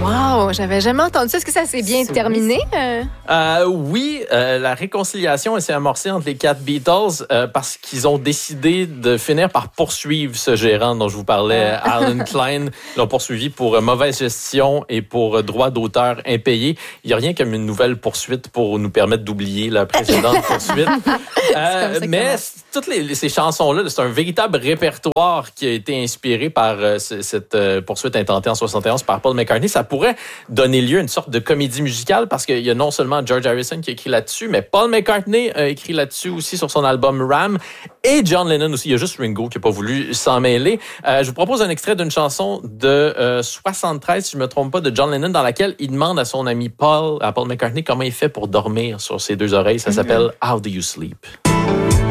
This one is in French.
Wow, j'avais jamais entendu ça. Est-ce que ça s'est bien terminé? Oui, la réconciliation s'est amorcée entre les 4 Beatles parce qu'ils ont décidé de finir par poursuivre ce gérant dont je vous parlais, Alan Klein. Ils l'ont poursuivi pour mauvaise gestion et pour droits d'auteur impayés. Il n'y a rien comme une nouvelle poursuite pour nous permettre d'oublier la précédente poursuite. Mais toutes ces chansons-là, c'est un véritable répertoire qui a été inspiré par cette poursuite intentée en 71 par Paul McCartney. Ça pourrait donner lieu à une sorte de comédie musicale parce qu'il y a non seulement George Harrison qui a écrit là-dessus, mais Paul McCartney a écrit là-dessus aussi sur son album Ram et John Lennon aussi. Il y a juste Ringo qui n'a pas voulu s'en mêler. Je vous propose un extrait d'une chanson de 73, si je ne me trompe pas, de John Lennon dans laquelle il demande à son ami Paul McCartney comment il fait pour dormir sur ses 2 oreilles. Ça s'appelle How Do You Sleep?